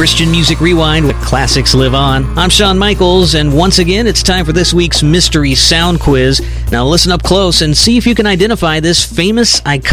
Christian Music Rewind with Classics Live On. I'm Shawn Michaels, and once again, it's time for this week's Mystery Sound Quiz. Now listen up close and see if you can identify this famous iconic